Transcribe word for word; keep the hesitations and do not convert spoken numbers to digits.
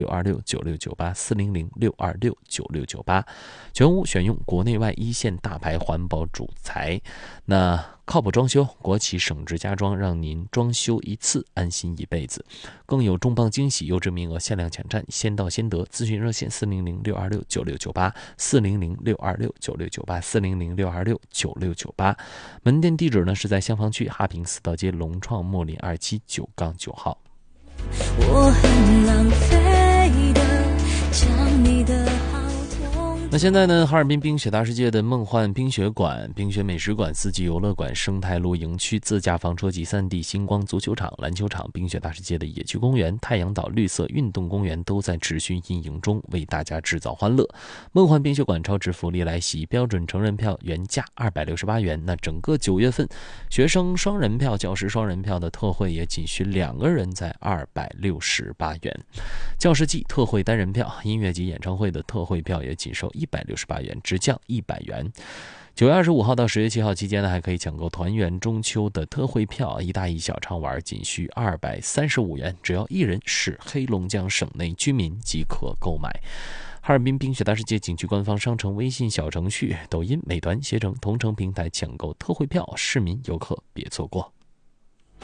六二六九六九八四零零六二六九六九八，全屋选用国内外一线大牌环保主材，那靠谱装修，国企省值家装，让您装修一次安心一辈子。更有重磅惊喜，优质名额限量抢占，先到先得。咨询热线四零零六二六九六九八四零零六二六九六九八四零零六二六九六九八。门店地址呢是在香坊区哈平四道街龙创莫林二期九杠九号。 我很浪费的将你的好痛。 那现在呢，哈尔滨冰雪大世界的梦幻冰雪馆、冰雪美食馆、四季游乐馆、生态露营区、自驾房车集散地、星光足球场、篮球场、冰雪大世界的野区公园、太阳岛绿色运动公园都在持续运营中，为大家制造欢乐。梦幻冰雪馆超值福利来袭，标准成人票原价二百六十八元，那整个九月份学生双人票、教师双人票的特惠也仅需两个人在二百六十八元。教师季特惠单人票、音乐及演唱会的特惠票也仅收一百六十八元，直降一百元。九月二十五号到十月七号期间呢，还可以抢购团圆中秋的特惠票，一大一小畅玩仅需二百三十五元，只要一人是黑龙江省内居民即可购买。哈尔滨冰雪大世界景区官方商城微信小程序、抖音、美团携程同城平台抢购特惠票，市民游客别错过。